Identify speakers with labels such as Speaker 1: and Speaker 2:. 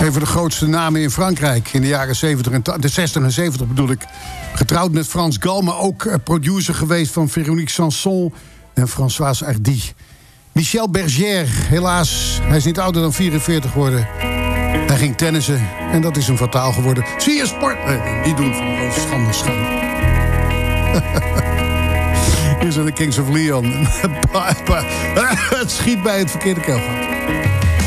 Speaker 1: Een van de grootste namen in Frankrijk in de jaren 70 de 60 en 70 bedoel ik. Getrouwd met Frans Gal, maar ook producer geweest van Véronique Sanson en Françoise Hardy. Michel Berger, helaas, hij is niet ouder dan 44 geworden. Hij ging tennissen en dat is hem fataal geworden. Zie je sport? Niet doen van schande. Hier zijn de Kings of Leon. Het schiet bij het verkeerde keelgat.